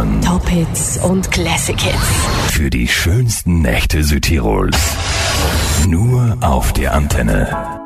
Informationen. Top-Hits und Classic-Hits. Für die schönsten Nächte Südtirols. Nur auf der Antenne.